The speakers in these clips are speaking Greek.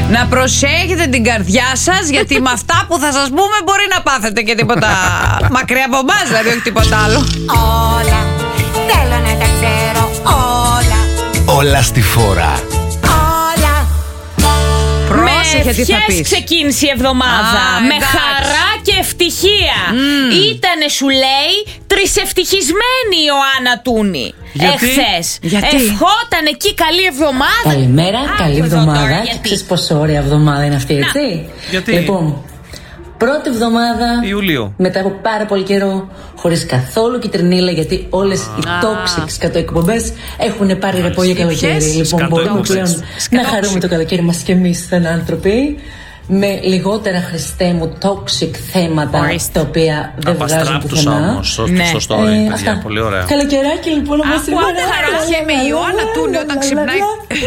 Να προσέχετε την καρδιά σας, γιατί με αυτά που θα σας πούμε μπορεί να πάθετε και τίποτα μακριά από εμάς, δηλαδή όχι τίποτα άλλο. Όλα, θέλω να τα ξέρω όλα. Όλα στη φόρα. Όλα. Πρόσεχε τι θα Με πεις. ξεκίνησε η εβδομάδα. Με εντάξει. χαρά και ευτυχία. Ήτανε, σου λέει, τρισευτυχισμένη η Ιωάννα Τούνη. Γιατί? Εχθές. Γιατί? Ευχόταν εκεί καλή εβδομάδα. Καλημέρα, καλή Άκου εδώ τώρα, εβδομάδα. γιατί. Ξέρεις πόσο ωραία εβδομάδα είναι αυτή, έτσι? Γιατί? Λοιπόν, πρώτη εβδομάδα Ιουλίου. μετά από πάρα πολύ καιρό, χωρίς καθόλου κυτρινίλα, γιατί όλες οι toxics κατοεκπομπές έχουν πάρει ρεπό για καλοκαίρι. Ποιες? Λοιπόν, μπορούμε Σκατοεκπομπές. πλέον να χαρούμε το καλοκαίρι μας και εμείς σαν άνθρωποι. Με λιγότερα, Χριστέ μου, toxic θέματα, Ορίστε. τα οποία δεν βγάζουν Απαστράπτουσα πουθενά. όμως. Ναι. Στο story, παιδιά. Αυτά. Πολύ ωραία. Καλοκαιράκι λοιπόν όπως Άκου, σήμερα. άντε, Χαραχέμαι, η Ιωάννα Τούνη όταν ξυπνάει.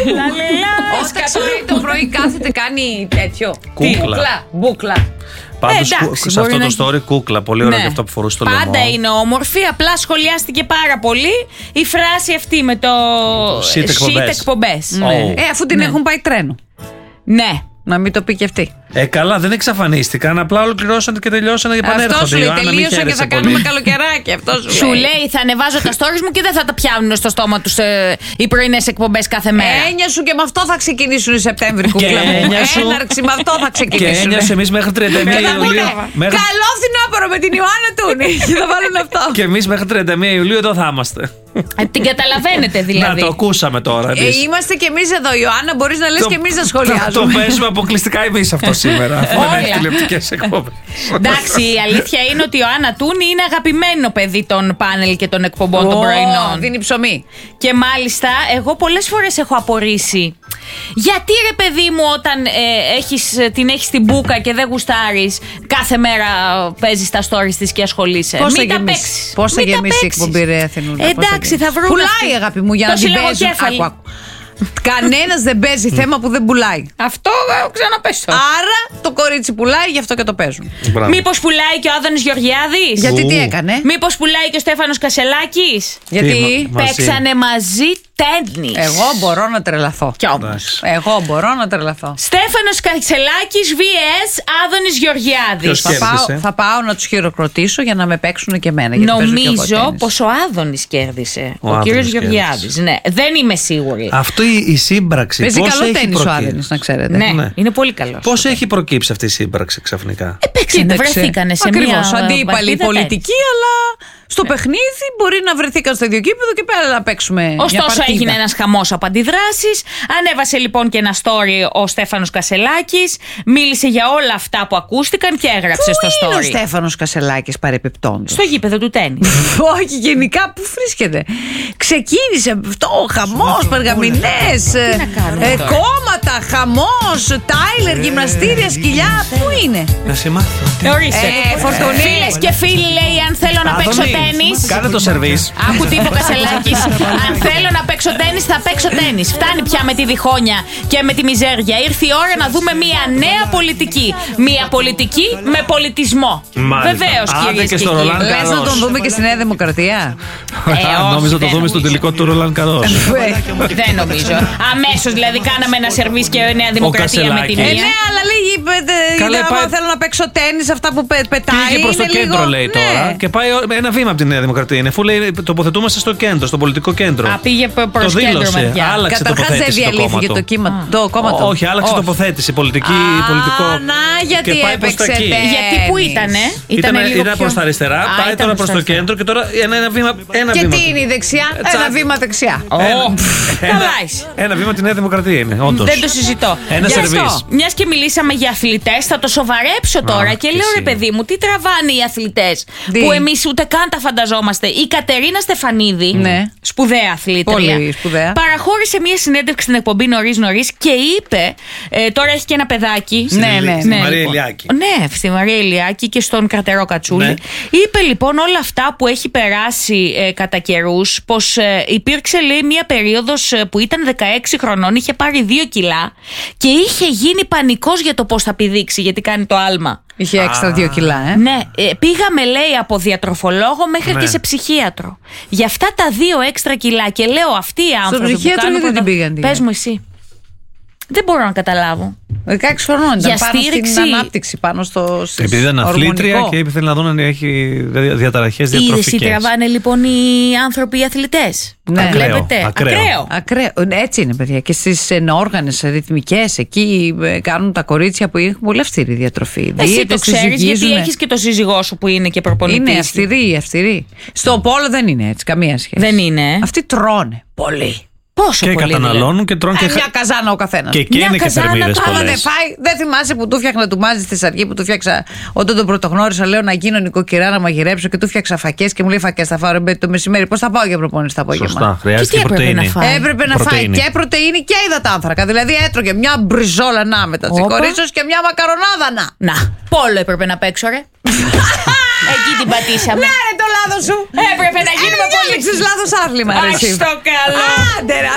Όταν ξυπνάει το πρωί κάθεται, κάνει τέτοιο. Κούκλα. Μπούκλα. Πάντως εντάξει, σε μπορεί αυτό να το story κούκλα. Πολύ ωραία και αυτό που φορούσε το λαιμό. Πάντα είναι όμορφη, απλά σχολιάστηκε πάρα πολύ η φράση αυτή με το shit εκπομπές. εκπομπές. Oh. Αφού την έχουν πάει τρένο. Ναι. Να μην το πει και αυτή. Καλά, δεν εξαφανίστηκαν. Απλά ολοκληρώσαν και τελειώσαν και Αυτό επανέρχονται. σου λέει, Ιωάννα, μην τελείωσα και χαίρεσαι θα πολύ. κάνουμε καλοκαιράκι. Αυτό Σου λέει, θα ανεβάζω τα stories μου και δεν θα τα πιάνουν στο στόμα τους οι πρωινές εκπομπές κάθε μέρα. Έννοια σου και με αυτό θα ξεκινήσουν οι Σεπτέμβρη, κούκλα μου. έννοια σου. Έναρξη με αυτό θα Και ξεκινήσουν. έννοια εμεί μέχρι 31 Ιουλίου. Καλό φθινόπωρο με την Ιωάννα Τούνη. Και θα βάλουν αυτό. Και εμεί μέχρι 31 Ιουλίου εδώ θα είμαστε. Την καταλαβαίνετε Να δηλαδή. το ακούσαμε τώρα εμείς. Είμαστε κι εμείς εδώ, Ιωάννα. Μπορείς να λες Το- κι εμείς να Το σχολιάζουμε. παίζουμε αποκλειστικά εμείς αυτό σήμερα. Αφού δεν Όλα. έχει τηλεοπτικές εκπομπές. Εντάξει, η αλήθεια είναι ότι ο Άννα Τούνη είναι αγαπημένο παιδί των πάνελ και των εκπομπών των Ω, πρωινών. δίνει ψωμί. Και μάλιστα, εγώ πολλές φορές έχω απορρίσει. Γιατί ρε παιδί μου, όταν την έχεις στην μπούκα και δεν γουστάρεις, κάθε μέρα παίζεις τα stories της και ασχολείσαι. Πώς θα Μην τα γεμίσει. παίξεις. Πώς θα Μην τα γεμίσει η παίξεις. εκπομπή, ρε Αθηνούλα. Εντάξει, θα βρούμε. Πουλάει, αγάπη μου, για να την παίζουν. Άκου, άκου. Κανένας δεν παίζει θέμα που δεν πουλάει. Αυτό ξαναπέσω. Άρα το κορίτσι πουλάει, γι' αυτό και το παίζουν. Μπράβο. Μήπως πουλάει και ο Άδωνης Γεωργιάδης? Γιατί τι έκανε? Μήπως πουλάει και ο Στέφανος Κασελάκης? Γιατί μαζί. Παίξανε μαζί τέννις. εγώ μπορώ να τρελαθώ. Κι όμως. Εντάξει. Εγώ μπορώ να τρελαθώ. Στέφανος Κασελάκης vs Άδωνης Γεωργιάδης. Ποιος κέρδισε? Θα πάω να τους χειροκροτήσω για να με παίξουν και εμένα. γιατί παίζω και εγώ Νομίζω τένις. πως ο Άδωνης κέρδισε. Ο Ο κύριος Άδωνης Γεωργιάδης. Ναι, δεν είμαι σίγουρη. Αυτό η σύμπραξη. Παίζει πώς καλό έχει τένις ο προκύψει? Άδωνης, να ξέρετε. Ναι, ναι. είναι πολύ καλός. Πώς έχει προκύψει αυτή η σύμπραξη ξαφνικά? Παίξανε, βρεθήκανε σε Ακριβώς, μια αντίπαλη παρτίδα πολιτική, αλλά στο παιχνίδι μπορεί να βρεθήκαν στο ίδιο κήπεδο και πέρα να παίξουμε. μια Ωστόσο παρτίδα. έγινε ένας χαμός από αντιδράσεις. Ανέβασε λοιπόν και ένα story ο Στέφανος Κασελάκης. Μίλησε για όλα αυτά που ακούστηκαν και έγραψε Πού στο είναι ο story. Στέφανος Κασελάκης παρεπιπτόντως? Στο γήπεδο του τένις. Όχι, γενικά πού βρίσκεται? Ξεκίνησε αυτό ο χαμός, περγαμηνές, κόμματα, χαμός, Τάιλερ, γυμναστήρια, σκυλιά. Πού είναι? Να σε μάθω. Ορίστε. Φορτουνή. Φίλες και φίλοι, λέει, αν θέλω να παίξω Άδωνη, τένις. κάνε το σερβίς. Άκου τι είπε ο Κασελάκης. Αν θέλω να παίξω τένις, θα παίξω τένις. Φτάνει πια με τη διχόνια και με τη μιζέρια. Ήρθε η ώρα να δούμε μια νέα πολιτική. Μια πολιτική με πολιτισμό. Μάλιστα. Βεβαίως, Άντε κυρίες και και στο κύριοι. Ρολάν Λες να τον δούμε και στη Νέα Δημοκρατία? Νόμιζα το δεν δούμε στο νομίζω. τελικό του Ρολάν Καρός. Δεν νομίζω. Αμέσως δηλαδή κάναμε ένα σερβίς και Νέα Δημοκρατία με τη Κασελάκης. μία. Ναι, αλλά λίγοι Καλά, άμα πάει- θέλω να παίξω τένις, αυτά που πετάει. Πήγε προς το είναι κέντρο, λίγο- λέει ναι. τώρα. Και πάει ένα βήμα από τη Νέα Δημοκρατία. Είναι, αφού λέει τοποθετούμαστε στο κέντρο, στο πολιτικό κέντρο. Α, πήγε προς Το κέντρο δήλωσε. μεριά. Άλλαξε Καταρχάς δεν τοποθέτηση το κόμμα διαλύθηκε του. το κόμμα του. Όχι, άλλαξε Όχι. τοποθέτηση. Πολιτικό. Να, γιατί Και πάει προς έπαιξε τα εκεί. τένις. Γιατί πού ήτανε? Ήταν προς τα αριστερά, Α, πάει ήταν τώρα προς το αριστερά. κέντρο και τώρα ένα βήμα. Και τι είναι η δεξιά? Ένα βήμα δεξιά. Καλά είσαι. Ένα βήμα τη Νέα Δημοκρατία είναι, όντως. Δεν το συζητώ. Ένα Γι' σερβίς. αυτό, μιας και μιλήσαμε για αθλητές, θα το σοβαρέψω τώρα και και λέω εσύ. ρε παιδί μου, τι τραβάνε οι αθλητές Τι? που εμείς ούτε καν τα φανταζόμαστε. Η Κατερίνα Στεφανίδη, Ναι. σπουδαία αθλήτρια, Πολύ σπουδαία. παραχώρησε μια συνέντευξη στην εκπομπή νωρίς και είπε, τώρα έχει και ένα παιδάκι. Ναι, ναι, Στη ναι. Μαρία λοιπόν. Ηλιάκη. Ναι, στη Μαρία Ηλιάκη και στον Κρατερό Κατσούλη. Ναι. Είπε λοιπόν όλα αυτά που έχει περάσει κατά καιρούς, πως υπήρξε λέει μια περίοδος που ήταν 16 χρονών, είχε πάρει 2 κιλά και είχε γίνει πανικός για το πώς θα πηδήξει, γιατί κάνει το άλμα. Είχε έξτρα 2 κιλά, Ναι, πήγαμε λέει από διατροφολόγο μέχρι Ναι. και σε ψυχίατρο. Για αυτά τα 2 έξτρα κιλά και λέω αυτοί οι άνθρωποι που ψυχίατρο κάνουν γιατί δεν την πήγαν, Πες μου εσύ. Δεν μπορώ να καταλάβω. 16 χρονών ήταν Για πάνω στήριξη. στην ανάπτυξη, πάνω στο. Επειδή ήταν αθλήτρια και θέλει να δουν αν έχει διαταραχές διατροφικές. Είδες τι τραβάνε λοιπόν οι άνθρωποι, οι αθλητές. Ναι. Βλέπετε. Ακραίο. Έτσι είναι, παιδιά. Και στις ενόργανες ρυθμικές εκεί κάνουν τα κορίτσια που έχουν πολύ αυστηρή διατροφή. Εσύ το ξέρεις, γιατί έχεις και το σύζυγό σου που είναι και προπονητής. Είναι αυστηρή. Στο πόλο δεν είναι έτσι, καμία σχέση. Δεν είναι. Αυτοί τρώνε πολύ. Πόσο Και πολύ καταναλώνουν και τρώνε και. Μια καζάνα ο καθένας. Και καίνε και θερμίδες Άμα πολλές. δεν φάει, δεν θυμάσαι που του φτιάχνα του μάζι στη Σαργή που του φτιάξα όταν τον πρωτογνώρισα. Λέω να γίνω νοικοκυρά να μαγειρέψω και του φτιάξα φακές και μου λέει φακές θα φάω ρε το μεσημέρι. Πώς θα πάω για προπόνηση το απόγευμα. Σωστά, χρειάζεται Και τι έπρεπε πρωτεΐνη. να φάει? Έπρεπε να φάει και πρωτεΐνη και υδατάνθρακα. Δηλαδή έτρωγε μια μπριζόλα να με τα Όπα. τσικορίσος και μια μακαρονάδα να. Να, πόλο έπρεπε να παίξω, ρε. Εκεί την πατήσαμε. Ναι, ρε το λάθος σου. Έπρεπε να γίνουμε πολύ. Διάλεξες λάθος άθλημα, ρε. Ας εσύ. το καλό. Άντε, ρε,